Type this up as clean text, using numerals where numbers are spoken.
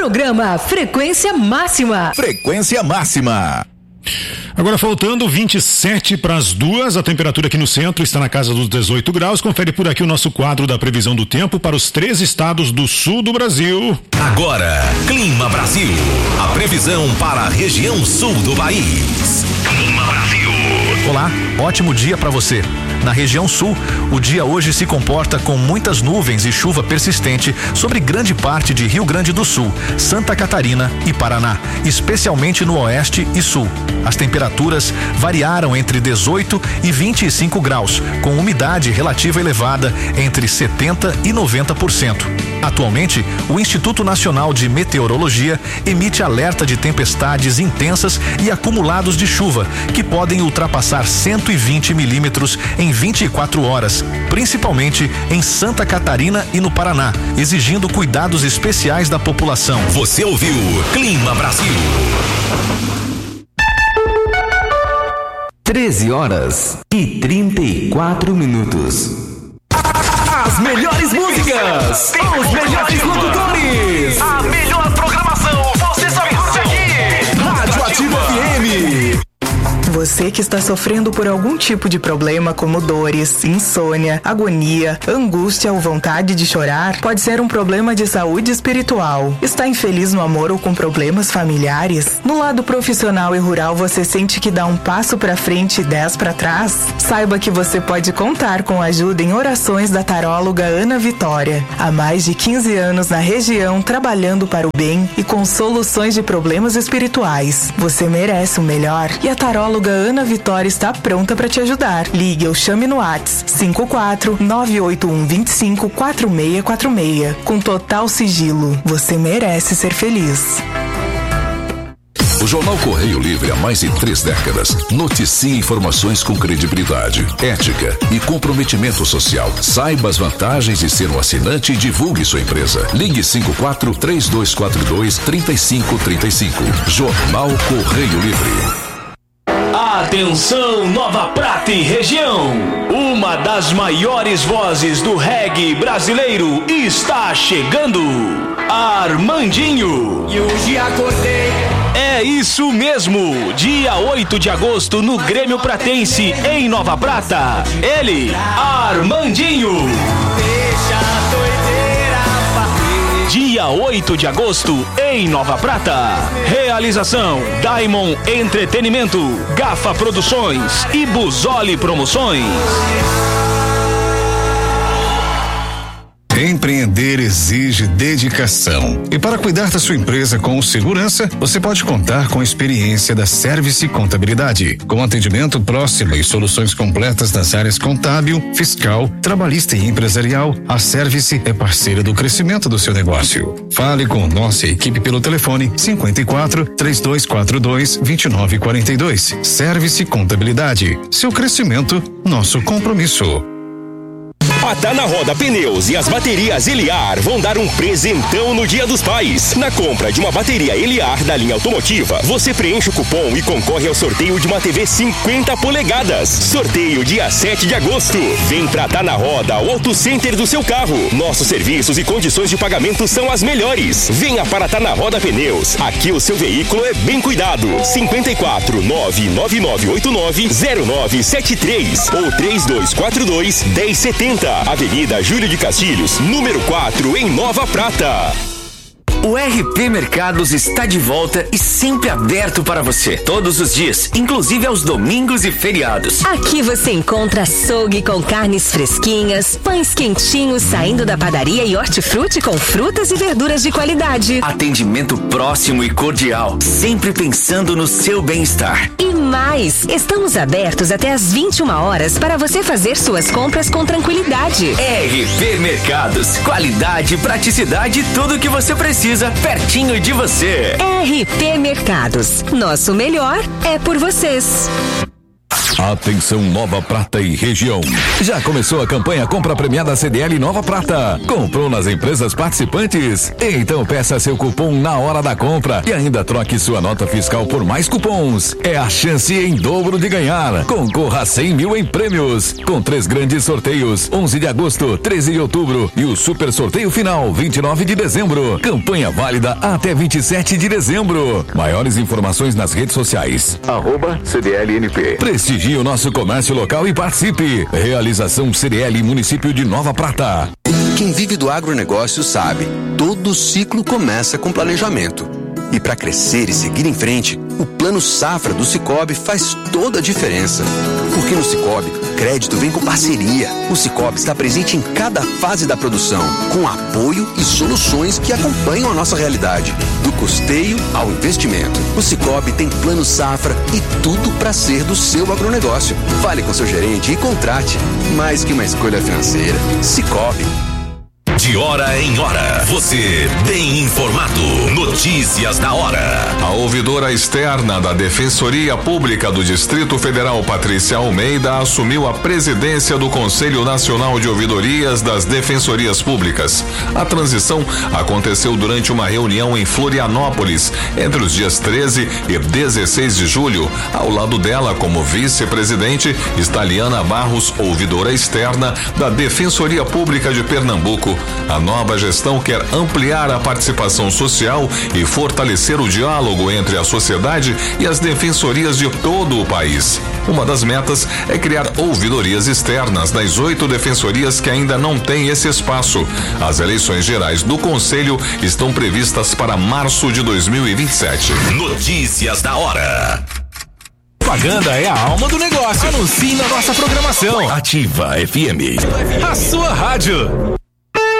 Programa Frequência Máxima. Frequência Máxima. Agora faltando 27 para as 2, a temperatura aqui no centro está na casa dos 18 graus. Confere por aqui o nosso quadro da previsão do tempo para os 3 estados do sul do Brasil. Agora, Clima Brasil. A previsão para a região sul do país. Clima Brasil. Olá, ótimo dia para você. Na região sul, o dia hoje se comporta com muitas nuvens e chuva persistente sobre grande parte de Rio Grande do Sul, Santa Catarina e Paraná, especialmente no oeste e sul. As temperaturas variaram entre 18 e 25 graus, com umidade relativa elevada entre 70% e 90%. Atualmente, o Instituto Nacional de Meteorologia emite alerta de tempestades intensas e acumulados de chuva, que podem ultrapassar 120 milímetros em 24 horas, principalmente em Santa Catarina e no Paraná, exigindo cuidados especiais da população. Você ouviu Clima Brasil. 13h34. As melhores músicas, os melhores locutores, a melhor programação, você só curte aqui. Rádio Ativa FM. Você que está sofrendo por algum tipo de problema como dores, insônia, agonia, angústia ou vontade de chorar, pode ser um problema de saúde espiritual. Está infeliz no amor ou com problemas familiares? No lado profissional e rural você sente que dá um passo para frente e 10 para trás? Saiba que você pode contar com ajuda em orações da taróloga Ana Vitória. Há mais de 15 anos na região, trabalhando para o bem e com soluções de problemas espirituais. Você merece o melhor e a taróloga Ana Vitória está pronta para te ajudar. Ligue ou chame no WhatsApp 54-98125-4646. Com total sigilo. Você merece ser feliz. O Jornal Correio Livre há mais de 3 décadas noticia informações com credibilidade, ética e comprometimento social. Saiba as vantagens de ser um assinante e divulgue sua empresa. Ligue 54-3242-3535. Jornal Correio Livre. Atenção, Nova Prata e região! Uma das maiores vozes do reggae brasileiro está chegando! Armandinho! E hoje acordei. É isso mesmo! Dia 8 de agosto no Grêmio Pratense, em Nova Prata. Ele, Armandinho! Deixa a doideira partir. Dia 8 de agosto, em Nova Prata. Realização: Diamond Entretenimento, Gafa Produções e Busoli Promoções. Empreender exige dedicação. E para cuidar da sua empresa com segurança, você pode contar com a experiência da Service Contabilidade. Com atendimento próximo e soluções completas nas áreas contábil, fiscal, trabalhista e empresarial, a Service é parceira do crescimento do seu negócio. Fale com nossa equipe pelo telefone 54-3242-2942. Service Contabilidade. Seu crescimento, nosso compromisso. A Tá na Roda Pneus e as baterias Eliar vão dar um presentão no Dia dos Pais. Na compra de uma bateria Eliar da linha automotiva, você preenche o cupom e concorre ao sorteio de uma TV 50 polegadas. Sorteio dia 7 de agosto. Vem pra Tá na Roda, o Auto Center do seu carro. Nossos serviços e condições de pagamento são as melhores. Venha para Tá na Roda Pneus. Aqui o seu veículo é bem cuidado. 54-99989-0973 ou 3242-1070. Avenida Júlio de Castilhos, número 4, em Nova Prata. O RP Mercados está de volta e sempre aberto para você, todos os dias, inclusive aos domingos e feriados. Aqui você encontra açougue com carnes fresquinhas, pães quentinhos saindo da padaria e hortifruti com frutas e verduras de qualidade. Atendimento próximo e cordial, sempre pensando no seu bem-estar. E mais, estamos abertos até às 21 horas para você fazer suas compras com tranquilidade. RP Mercados, qualidade, praticidade e tudo o que você precisa pertinho de você. RP Mercados, nosso melhor é por vocês. Atenção Nova Prata e região. Já começou a campanha Compra Premiada CDL Nova Prata. Comprou nas empresas participantes? Então peça seu cupom na hora da compra e ainda troque sua nota fiscal por mais cupons. É a chance em dobro de ganhar. Concorra a 100 mil em prêmios. Com 3 grandes sorteios, 11 de agosto, 13 de outubro e o super sorteio final, 29 de dezembro. Campanha válida até 27 de dezembro. Maiores informações nas redes sociais. @CDLNP. Prestigie o nosso comércio local e participe. Realização CDL Município de Nova Prata. Quem vive do agronegócio sabe, todo ciclo começa com planejamento. E para crescer e seguir em frente, o Plano Safra do Sicoob faz toda a diferença. Porque no Sicoob, crédito vem com parceria. O Sicoob está presente em cada fase da produção, com apoio e soluções que acompanham a nossa realidade. Do custeio ao investimento. O Sicoob tem Plano Safra e tudo para ser do seu agronegócio. Fale com seu gerente e contrate. Mais que uma escolha financeira. Sicoob. De hora em hora, você bem informado. Notícias da hora. A ouvidora externa da Defensoria Pública do Distrito Federal, Patrícia Almeida, assumiu a presidência do Conselho Nacional de Ouvidorias das Defensorias Públicas. A transição aconteceu durante uma reunião em Florianópolis, entre os dias 13 e 16 de julho. Ao lado dela, como vice-presidente, está Liana Barros, ouvidora externa da Defensoria Pública de Pernambuco. A nova gestão quer ampliar a participação social e fortalecer o diálogo entre a sociedade e as defensorias de todo o país. Uma das metas é criar ouvidorias externas nas 8 defensorias que ainda não têm esse espaço. As eleições gerais do Conselho estão previstas para março de 2027. Notícias da hora. Propaganda é a alma do negócio. Anuncie na nossa programação. Ativa FM. A sua rádio.